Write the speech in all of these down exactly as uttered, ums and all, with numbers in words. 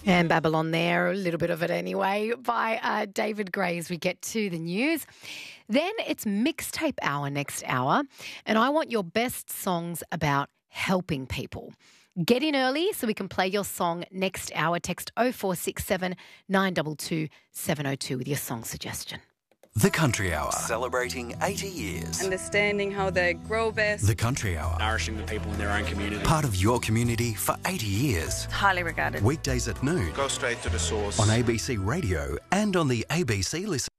And Babylon there, a little bit of it anyway, by uh, David Gray as we get to the news. Then it's Mixtape Hour next hour, and I want your best songs about helping people. Get in early so we can play your song next hour. Text oh four six seven, nine two two, seven oh two with your song suggestion. The Country Hour, celebrating eighty years. Understanding how they grow best. The Country Hour, nourishing the people in their own community. Part of your community for eighty years. Highly regarded. Weekdays at noon. Go straight to the source. On A B C Radio and on the A B C Listen.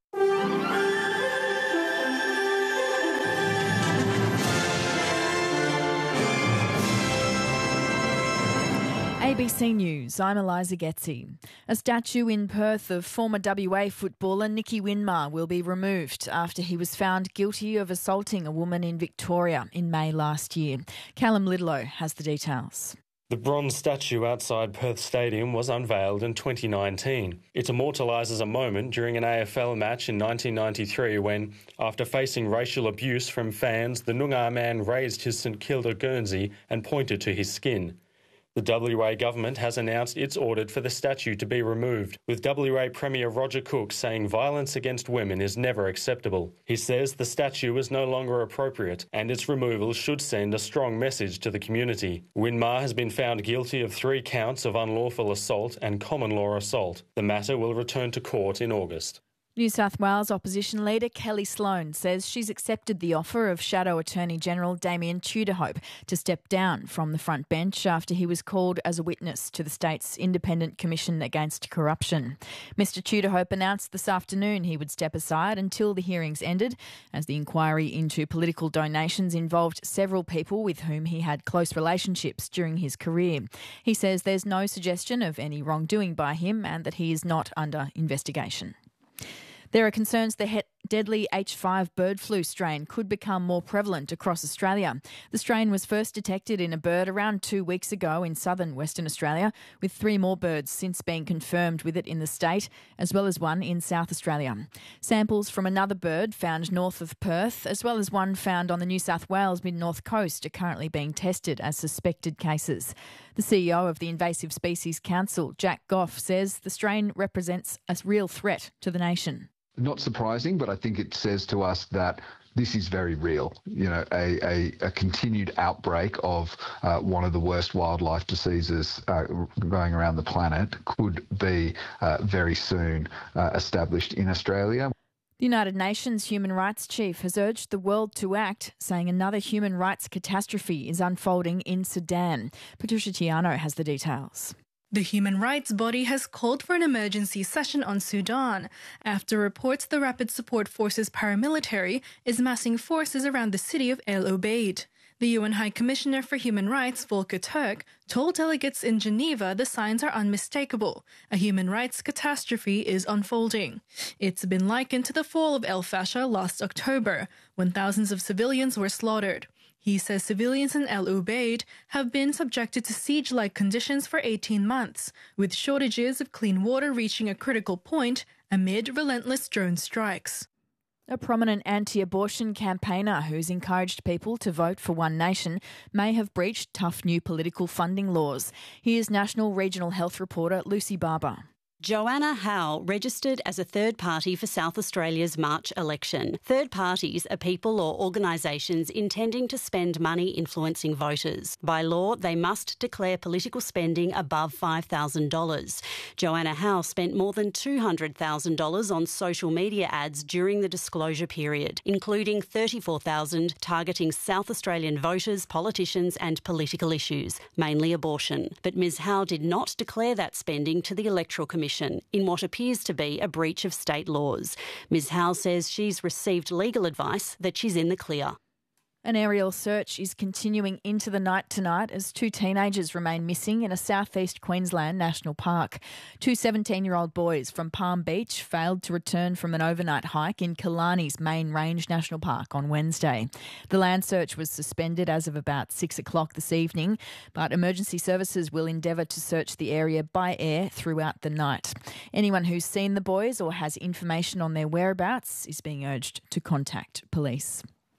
A B C News, I'm Eliza Getzi. A statue in Perth of former W A footballer Nicky Winmar will be removed after he was found guilty of assaulting a woman in Victoria in May last year. Callum Lidlow has the details. The bronze statue outside Perth Stadium was unveiled in twenty nineteen. It immortalises a moment during an A F L match in nineteen ninety-three when, after facing racial abuse from fans, the Noongar man raised his St Kilda Guernsey and pointed to his skin. The W A government has announced it's ordered for the statue to be removed, with W A Premier Roger Cook saying violence against women is never acceptable. He says the statue is no longer appropriate and its removal should send a strong message to the community. Winmar has been found guilty of three counts of unlawful assault and common law assault. The matter will return to court in August. New South Wales opposition leader Kelly Sloan says she's accepted the offer of Shadow Attorney-General Damien Tudorhope to step down from the front bench after he was called as a witness to the state's Independent Commission Against Corruption. Mister Tudorhope announced this afternoon he would step aside until the hearings ended, as the inquiry into political donations involved several people with whom he had close relationships during his career. He says there's no suggestion of any wrongdoing by him and that he is not under investigation. There are concerns the he- deadly H five bird flu strain could become more prevalent across Australia. The strain was first detected in a bird around two weeks ago in southern Western Australia, with three more birds since being confirmed with it in the state, as well as one in South Australia. Samples from another bird found north of Perth, as well as one found on the New South Wales mid-north coast, are currently being tested as suspected cases. The C E O of the Invasive Species Council, Jack Goff, says the strain represents a real threat to the nation. Not surprising, but I think it says to us that this is very real. You know, a, a, a continued outbreak of uh, one of the worst wildlife diseases uh, going around the planet could be uh, very soon uh, established in Australia. The United Nations Human Rights Chief has urged the world to act, saying another human rights catastrophe is unfolding in Sudan. Patricia Tiano has the details. The human rights body has called for an emergency session on Sudan after reports the Rapid Support Forces paramilitary is massing forces around the city of El Obeid. The U N High Commissioner for Human Rights, Volker Turk, told delegates in Geneva the signs are unmistakable. A human rights catastrophe is unfolding. It's been likened to the fall of El Fasher last October, when thousands of civilians were slaughtered. He says civilians in El Ubaid have been subjected to siege-like conditions for eighteen months, with shortages of clean water reaching a critical point amid relentless drone strikes. A prominent anti-abortion campaigner who's encouraged people to vote for One Nation may have breached tough new political funding laws. Here's National Regional Health reporter Lucy Barber. Joanna Howe registered as a third party for South Australia's March election. Third parties are people or organisations intending to spend money influencing voters. By law, they must declare political spending above five thousand dollars. Joanna Howe spent more than two hundred thousand dollars on social media ads during the disclosure period, including thirty-four thousand dollars targeting South Australian voters, politicians and political issues, mainly abortion. But Ms Howe did not declare that spending to the Electoral Commission in what appears to be a breach of state laws. Ms Howe says she's received legal advice that she's in the clear. An aerial search is continuing into the night tonight as two teenagers remain missing in a southeast Queensland national park. Two seventeen-year-old boys from Palm Beach failed to return from an overnight hike in Killarney's Main Range National Park on Wednesday. The land search was suspended as of about six o'clock this evening, but emergency services will endeavour to search the area by air throughout the night. Anyone who's seen the boys or has information on their whereabouts is being urged to contact police.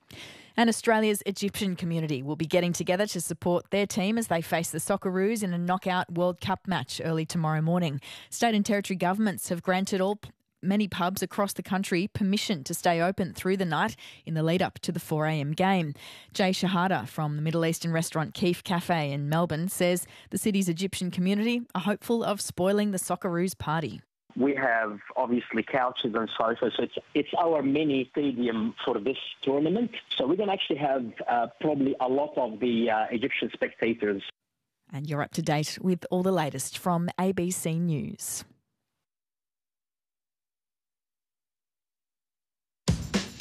And Australia's Egyptian community will be getting together to support their team as they face the Socceroos in a knockout World Cup match early tomorrow morning. State and territory governments have granted all many pubs across the country permission to stay open through the night in the lead up to the four a.m. game. Jay Shahada from the Middle Eastern restaurant Keef Cafe in Melbourne says the city's Egyptian community are hopeful of spoiling the Socceroos party. We have obviously couches and sofas, so it's, it's our mini stadium for this tournament. So we're going to actually have uh, probably a lot of the uh, Egyptian spectators. And you're up to date with all the latest from A B C News.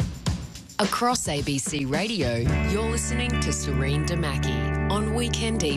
Across A B C Radio, you're listening to Serene Damaki on Weekend Evening.